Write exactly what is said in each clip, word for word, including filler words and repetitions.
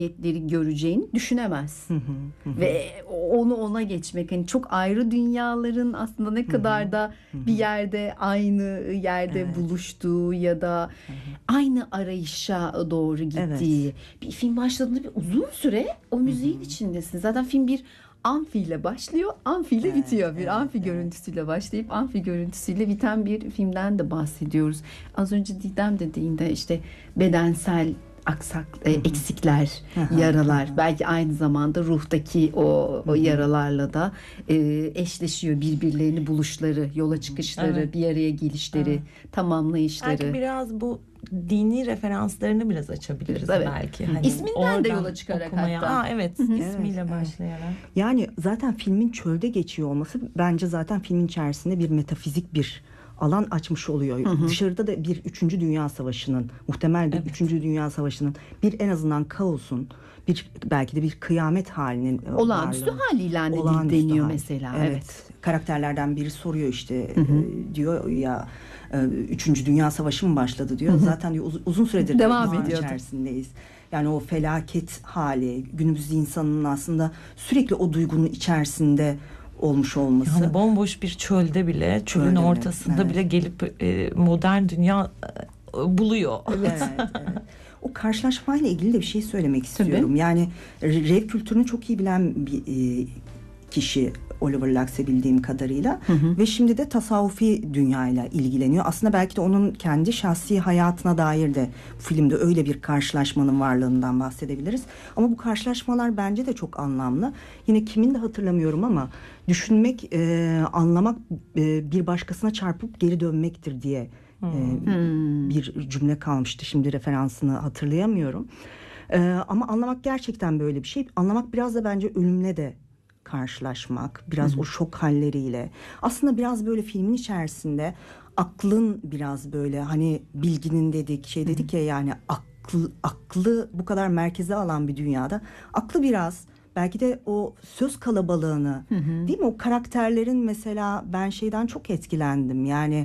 göreceğini düşünemez. Hı hı, hı. Ve onu ona geçmek, hani çok ayrı dünyaların aslında ne kadar Hı hı, da hı hı. bir yerde aynı yerde Evet. buluştuğu ya da Hı hı. aynı arayışa doğru gittiği Evet. bir film başladığında bir uzun süre o müziğin Hı hı. içindesin. Zaten film bir amfiyle başlıyor, amfiyle Evet, bitiyor. Bir evet, amfi evet. görüntüsüyle başlayıp amfi görüntüsüyle biten bir filmden de bahsediyoruz. Az önce Didem dediğinde işte bedensel aksak e, eksikler, Hı hı, yaralar, hı hı. belki aynı zamanda ruhtaki o, o yaralarla da e, eşleşiyor, birbirlerini buluşları, yola çıkışları, Evet. bir araya gelişleri, Evet. tamamlayışları. Belki biraz bu dini referanslarını biraz açabiliriz Evet. belki. Hı. Hani İsminden de oradan yola çıkarak okumaya. hatta. Aa, evet, Hı hı. ismiyle Evet, evet. başlayarak. Yani zaten filmin çölde geçiyor olması bence zaten filmin içerisinde bir metafizik bir alan açmış oluyor. Hı hı. Dışarıda da bir üçüncü Dünya Savaşı'nın, muhtemel bir Evet. üçüncü Dünya Savaşı'nın, bir en azından kaosun, bir belki de bir kıyamet halinin e, Olağanüstü varlığı. hal ilan edildi Olağanüstü deniyor hal. mesela. Evet. Evet. Karakterlerden biri soruyor işte, Hı hı. e, diyor ya e, üçüncü Dünya Savaşı mı başladı diyor. Hı hı. Zaten diyor, uz- uzun süredir Devam biz ediyordu. içerisindeyiz. Yani o felaket hali, günümüz insanının aslında sürekli o duygunun içerisinde olmuş olması. Yani bomboş bir çölde bile, çölün Çölde bile, ortasında evet. bile gelip e, modern dünya e, buluyor. Evet, evet. O karşılaşmayla ilgili de bir şey söylemek istiyorum. Tabii. Yani rev kültürünü çok iyi bilen bir e, kişi Oliver Lax'e bildiğim kadarıyla. Hı hı. Ve şimdi de tasavvufi dünyayla ilgileniyor. Aslında belki de onun kendi şahsi hayatına dair de bu filmde öyle bir karşılaşmanın varlığından bahsedebiliriz. Ama bu karşılaşmalar bence de çok anlamlı. Yine kimin de hatırlamıyorum ama düşünmek, e, anlamak e, bir başkasına çarpıp geri dönmektir diye e, Hmm. bir cümle kalmıştı. Şimdi referansını hatırlayamıyorum. E, ama anlamak gerçekten böyle bir şey. Anlamak biraz da bence ölümle de karşılaşmak, biraz o şok halleriyle. Aslında biraz böyle filmin içerisinde aklın biraz böyle, hani bilginin dedik, şey dedik ya, yani aklı, aklı bu kadar merkeze alan bir dünyada aklı biraz belki de o söz kalabalığını, değil mi? O karakterlerin, mesela ben şeyden çok etkilendim. Yani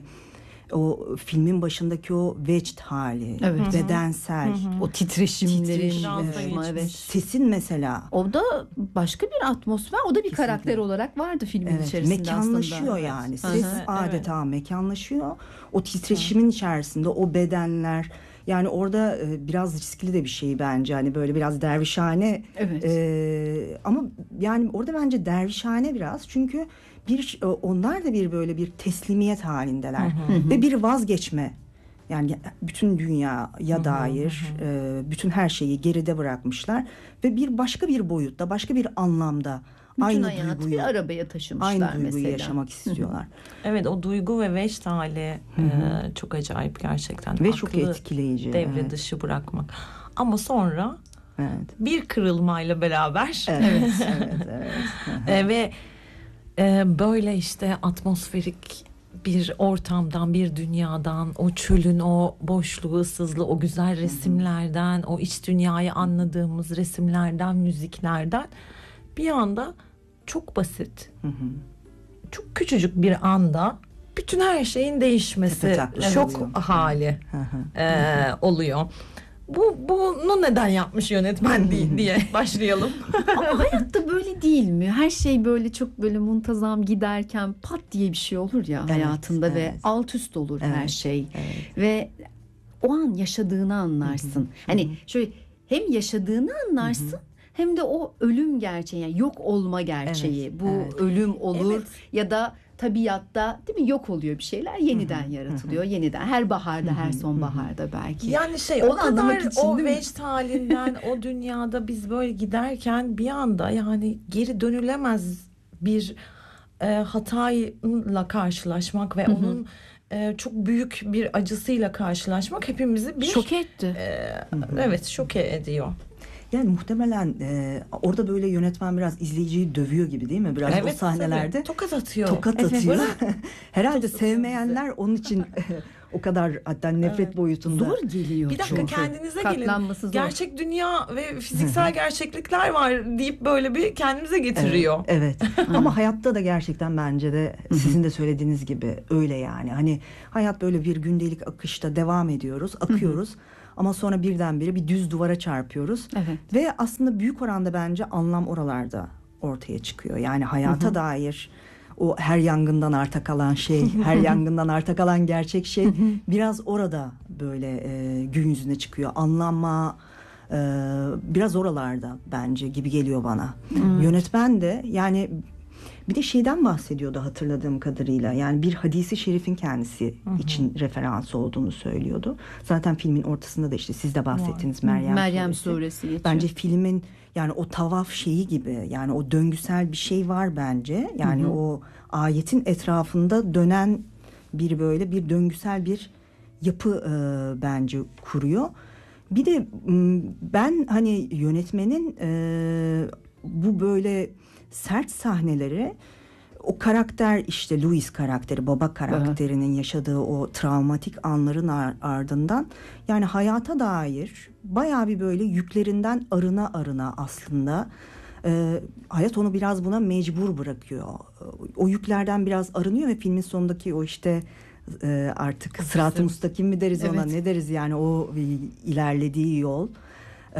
o filmin başındaki o vecd hali, Evet. bedensel, O titreşimlerin, titreşim, oluşma, evet. evet. sesin mesela. O da başka bir atmosfer. O da bir Kesinlikle. karakter olarak vardı filmin Evet, içerisinde mekanlaşıyor aslında. yani. Evet. Ses Hı hı. adeta mekanlaşıyor. O titreşimin içerisinde o bedenler. Yani orada e, biraz riskli de bir şey bence. Hani böyle biraz dervişhane. Evet. E, ama yani orada bence dervişhane biraz. Çünkü bir e, onlar da bir böyle bir teslimiyet halindeler. Ve bir vazgeçme. Yani bütün dünyaya dair e, bütün her şeyi geride bırakmışlar. Ve bir başka bir boyutta, başka bir anlamda Bütün aynı hayatı duyguyu, bir arabaya taşımışlar aynı duyguyu mesela. yaşamak istiyorlar. Evet, o duygu ve vecd hali e, çok acayip gerçekten. Ve Aklı çok etkileyici. devre Evet. dışı bırakmak. Ama sonra Evet. bir kırılmayla beraber Evet, evet, evet. e, ve e, böyle işte atmosferik bir ortamdan, bir dünyadan, o çölün o boşluğu, ıssızlığı, o güzel resimlerden, o iç dünyayı anladığımız resimlerden, müziklerden bir anda çok basit, çok küçücük bir anda bütün her şeyin değişmesi, Tepetaklak şok oluyor. hali e, oluyor. Bu bunu neden yapmış yönetmen diye, diye başlayalım. Ama hayatta böyle değil mi? Her şey böyle çok böyle muntazam giderken pat diye bir şey olur ya Evet, hayatında ve evet. alt üst olur her Evet, şey. evet. Ve o an yaşadığını anlarsın. Hani şöyle hem yaşadığını anlarsın hem de o ölüm gerçeği, yani yok olma gerçeği. Evet, Bu evet. ölüm olur Evet. ya da tabiatta, değil mi, yok oluyor bir şeyler, yeniden yaratılıyor. Yeniden her baharda, her sonbaharda belki. Yani şey, Onu o kadar anlamak için, o değil mi? vecd halinden o dünyada biz böyle giderken bir anda yani geri dönülemez bir e, hatayla karşılaşmak ve onun e, çok büyük bir acısıyla karşılaşmak hepimizi bir Şok etti. e, evet şoke ediyor. Yani muhtemelen e, orada böyle yönetmen biraz izleyiciyi dövüyor gibi, değil mi? Biraz o Evet, sahnelerde tabii. Tokat atıyor. tokat Evet. atıyor. Herhalde Tokat atıyor sevmeyenler onun için o kadar hatta nefret Evet. boyutunda. Zor geliyor Bir dakika, çünkü. kendinize Katlanması gelin. zor. Gerçek dünya ve fiziksel gerçeklikler var deyip böyle bir kendimize getiriyor. Evet, evet. Ama hayatta da gerçekten bence de sizin de söylediğiniz gibi öyle yani. Hani hayat böyle bir gündelik akışta devam ediyoruz, akıyoruz. ama sonra birdenbire bir düz duvara çarpıyoruz. Evet. Ve aslında büyük oranda bence anlam oralarda ortaya çıkıyor. Yani hayata hı hı. dair o her yangından arta kalan şey, her yangından arta kalan gerçek şey biraz orada böyle e, gün yüzüne çıkıyor. Anlama e, biraz oralarda bence gibi geliyor bana. Hmm. Yönetmen de yani bir de şeyden bahsediyordu hatırladığım kadarıyla. Yani bir hadisi şerifin kendisi hı-hı. için referans olduğunu söylüyordu. Zaten filmin ortasında da işte siz de bahsettiniz Var. Meryem, Meryem suresi. suresi geçiyor. Bence filmin yani o tavaf şeyi gibi, yani o döngüsel bir şey var bence. Yani hı hı. o ayetin etrafında dönen bir böyle bir döngüsel bir yapı e, bence kuruyor. Bir de ben hani yönetmenin e, bu böyle sert sahneleri, o karakter işte Louis karakteri, baba karakterinin Aha. yaşadığı o travmatik anların ardından yani hayata dair bayağı bir böyle yüklerinden arına arına aslında e, hayat onu biraz buna mecbur bırakıyor. O yüklerden biraz arınıyor ve filmin sonundaki o işte e, artık sırat-ı müstakim mi deriz ona, evet. ne deriz yani o ilerlediği yol, e,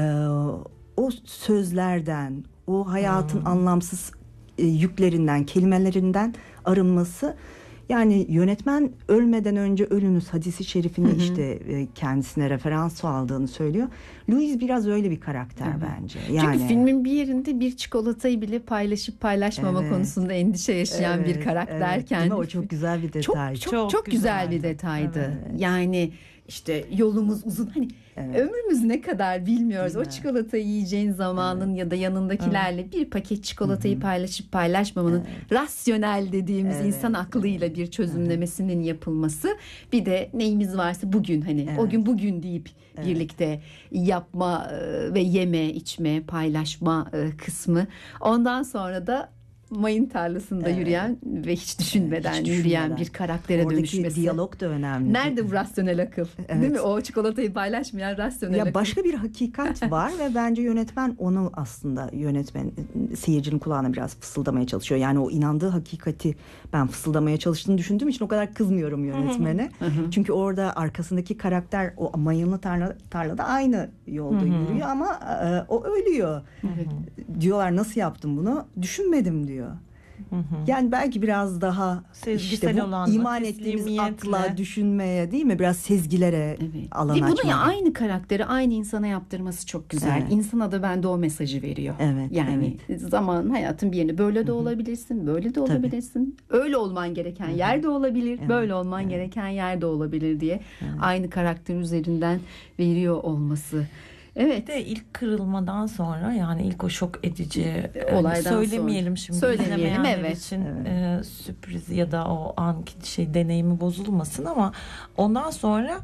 o sözlerden, o hayatın hmm. anlamsız e, yüklerinden, kelimelerinden arınması. Yani yönetmen ölmeden önce ölünüz hadisi şerifini hı hı. işte e, kendisine referans aldığını söylüyor. Louis biraz öyle bir karakter hı hı. bence. Yani, çünkü filmin bir yerinde bir çikolatayı bile paylaşıp paylaşmama evet. konusunda endişe yaşayan evet, bir karakterken. Evet. O çok güzel bir detay. Çok çok, çok, çok güzel bir detaydı. Evet. Yani işte yolumuz uzun. Hani evet. ömrümüz ne kadar bilmiyoruz. Değil o mi? Çikolatayı yiyeceğin zamanın evet. ya da yanındakilerle evet. bir paket çikolatayı Hı-hı. paylaşıp paylaşmamanın evet. rasyonel dediğimiz evet. insan aklıyla bir çözümlemesinin Hı-hı. yapılması. Bir de neyimiz varsa bugün hani evet. o gün bugün deyip evet. birlikte yapma ve yeme, içme, paylaşma kısmı. Ondan sonra da mayın tarlasında evet. yürüyen ve hiç düşünmeden, hiç düşünmeden yürüyen bir karaktere oradaki dönüşmesi. Oradaki diyalog da önemli. Nerede bu rasyonel akıl? Evet. Değil mi? O çikolatayı paylaşmayan rasyonel ya akıl. Başka bir hakikat var ve bence yönetmen onu aslında yönetmen seyircinin kulağına biraz fısıldamaya çalışıyor. Yani o inandığı hakikati ben fısıldamaya çalıştığını düşündüğüm için o kadar kızmıyorum yönetmene. Çünkü orada arkasındaki karakter o mayınlı tarla, tarlada aynı yolda yürüyor ama e, o ölüyor. Diyorlar nasıl yaptın bunu? Düşünmedim diyor. Hı hı. Yani belki biraz daha sezgisel işte bu iman ettiğimiz akla, düşünmeye değil mi? Biraz sezgilere evet. alan açmak. Bunu ya aynı karakteri aynı insana yaptırması çok güzel. Evet. İnsana da bende o mesajı veriyor. Evet. Yani evet. zaman hayatın bir yerini böyle de Hı-hı. olabilirsin, böyle de olabilirsin. Tabii. Öyle olman gereken Hı-hı. yerde olabilir, evet. böyle olman evet. gereken yerde olabilir diye evet. aynı karakter üzerinden veriyor olması. Evet. De ilk kırılmadan sonra yani ilk o şok edici olaydan söylemeyelim sonra. Şimdi söylemeyelim evet. için evet. E, sürpriz ya da o anki şey deneyimi bozulmasın ama ondan sonra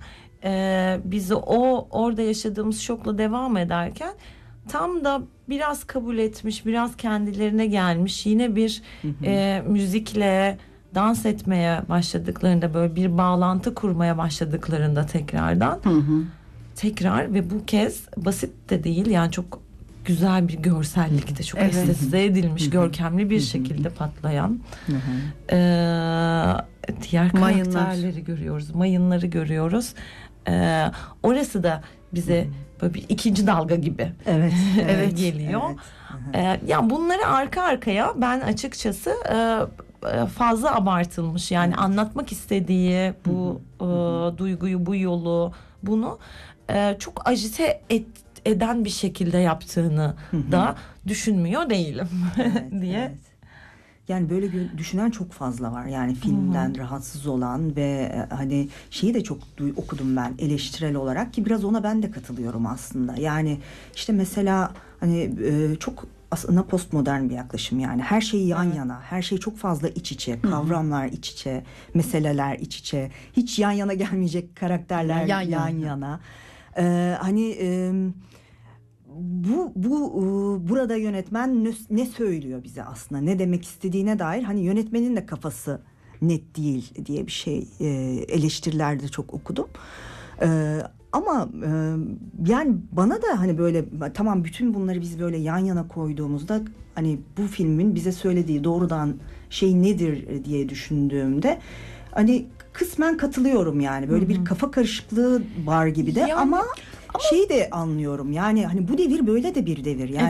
e, biz o orada yaşadığımız şokla devam ederken tam da biraz kabul etmiş, biraz kendilerine gelmiş yine bir hı hı. E, müzikle dans etmeye başladıklarında böyle bir bağlantı kurmaya başladıklarında tekrardan hı hı. tekrar ve bu kez basit de değil yani çok güzel bir görsellikte çok evet. estetize edilmiş görkemli bir şekilde patlayan ee, diğer karakterleri Mayınlar. görüyoruz mayınları görüyoruz ee, orası da bize böyle bir ikinci dalga gibi evet, evet geliyor evet. Ee, ya bunları arka arkaya ben açıkçası e, fazla abartılmış yani evet. anlatmak istediği bu e, duyguyu bu yolu bunu Ee, çok agite et, eden bir şekilde yaptığını hı hı. da düşünmüyor değilim evet, diye. Evet. Yani böyle düşünen çok fazla var. Yani filmden hı hı. rahatsız olan ve hani şeyi de çok duy, okudum ben eleştirel olarak ki biraz ona ben de katılıyorum aslında. Yani işte mesela hani e, çok aslında postmodern bir yaklaşım yani her şey yan evet. yana, her şey çok fazla iç içe, kavramlar iç içe, meseleler iç içe, hiç yan yana gelmeyecek karakterler yan, yan yana. yana. Ee, hani e, bu bu e, burada yönetmen ne, ne söylüyor bize aslında, ne demek istediğine dair hani yönetmenin de kafası net değil diye bir şey e, eleştirilerde çok okudum. E, ama e, yani bana da hani böyle tamam bütün bunları biz böyle yan yana koyduğumuzda hani bu filmin bize söylediği doğrudan şey nedir diye düşündüğümde hani kısmen katılıyorum yani böyle Hı-hı. bir kafa karışıklığı var gibi de yani, ama şeyi de anlıyorum. Yani hani bu devir böyle de bir devir. Yani